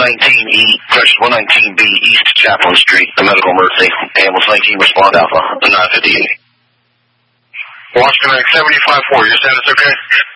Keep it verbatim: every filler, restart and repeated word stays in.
nineteen E, correction, one nineteen B East Chaplain Street, a medical emergency. Ambulance nineteen, respond Alpha, nine fifty-eight. Washington seventy-five four, your status okay?